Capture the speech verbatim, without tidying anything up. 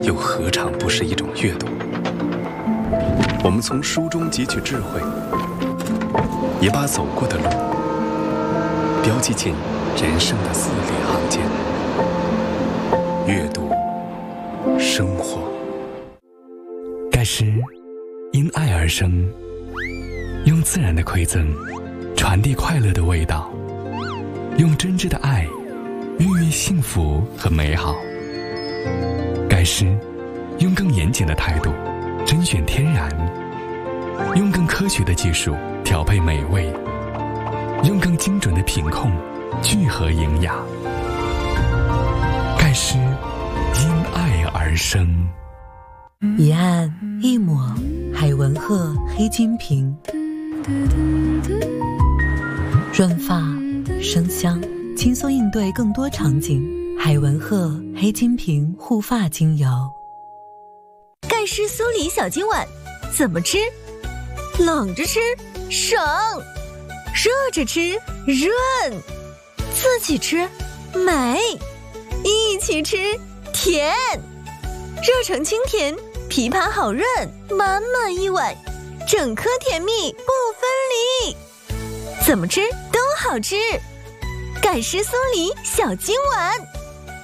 又何尝不是一种阅读？我们从书中汲取智慧，也把走过的路标记进人生的字里行间。阅读，生活。盖诗因爱而生，用自然的馈赠传递快乐的味道，用真挚的爱孕育幸福和美好。盖诗用更严谨的态度甄选天然，用更科学的技术调配美味，用更精准的品控聚合营养。盖诗因爱而生。 一案一抹海文鹤黑金瓶，润发生香，轻松应对更多场景。海文鹤黑金瓶护发精油。 盖诗酥梨小金碗怎么吃？冷着吃省，热着吃润，自己吃美，一起吃甜。热成清甜，枇杷好润，满满一碗，整颗甜蜜不分离，怎么吃都好吃。盖诗酥梨小金碗。